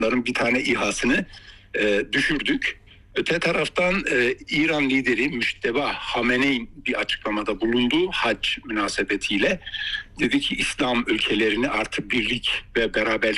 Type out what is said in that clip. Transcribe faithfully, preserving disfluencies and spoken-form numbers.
bir tane İHA'sını e, düşürdük. Öte taraftan e, İran lideri Müşteba Hamene'in bir açıklamada bulundu hac münasebetiyle. Dedi ki İslam ülkelerini artık birlik ve beraberlik